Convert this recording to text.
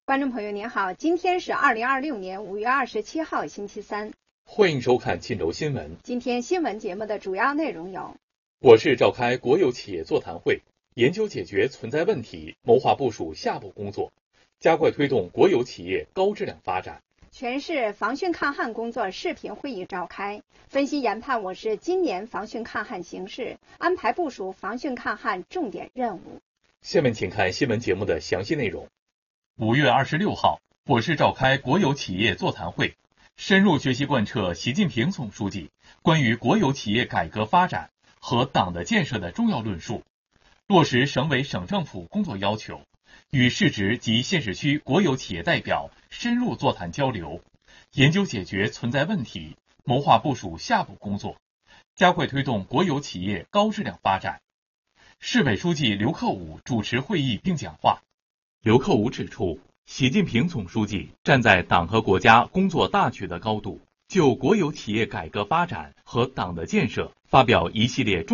观众朋友您好，今天是2026年5月27号星期三， 欢迎收看沁州新闻。 今天新闻节目的主要内容有： 我市召开国有企业座谈会，研究解决存在问题，谋划部署下步工作，加快推动国有企业高质量发展。 全市防汛抗旱工作视频会议召开，分析研判我市今年防汛抗旱形势，安排部署防汛抗旱重点任务。 下面请看新闻节目的详细内容。5月26号，我市召开国有企业座谈会，深入学习贯彻习近平总书记关于国有企业改革发展和党的建设的重要论述，落实省委省政府工作要求，与市直及县市区国有企业代表深入座谈交流，研究解决存在问题，谋划部署下步工作，加快推动国有企业高质量发展。市委书记刘克武主持会议并讲话。刘克武指出，习近平总书记站在党和国家工作大局的高度，就国有企业改革发展和党的建设发表一系列